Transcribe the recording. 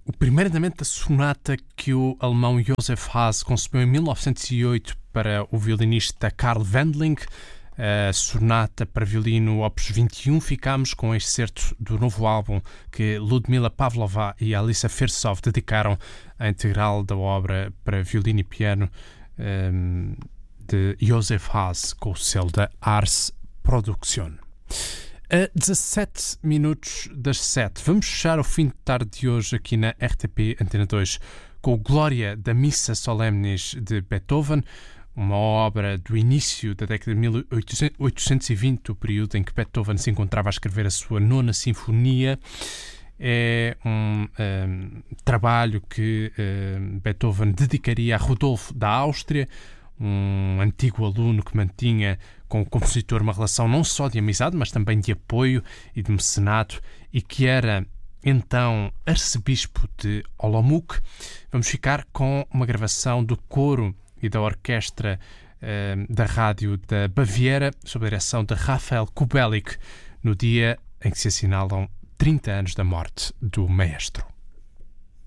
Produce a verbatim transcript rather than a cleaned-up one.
o primeiro andamento da sonata que o alemão Joseph Haas concebeu em mil novecentos e oito para o violinista Karl Wendling, a sonata para violino opus vinte e um. Ficámos com este excerto do novo álbum que Ludmila Pavlova e Alisa Firsov dedicaram à integral da obra para violino e piano um, de Joseph Haas, com o selo da Ars Production. A dezassete minutos das sete, vamos fechar o fim de tarde de hoje aqui na R T P Antena dois com o Glória da Missa Solemnis de Beethoven, uma obra do início da década de mil oitocentos e vinte, o período em que Beethoven se encontrava a escrever a sua nona sinfonia. É um, um trabalho que um, Beethoven dedicaria a Rudolf da Áustria, um antigo aluno que mantinha com o compositor uma relação não só de amizade, mas também de apoio e de mecenato, e que era então arcebispo de Olomouc. Vamos ficar com uma gravação do coro e da orquestra eh, da rádio da Baviera, sob a direção de Rafael Kubelik, no dia em que se assinalam trinta anos da morte do maestro.